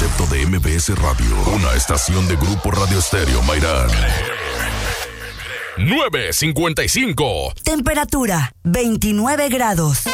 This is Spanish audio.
concepto de MBS Radio, una estación de Grupo Radio Estéreo Mairán. 9:55. Temperatura, 29 grados.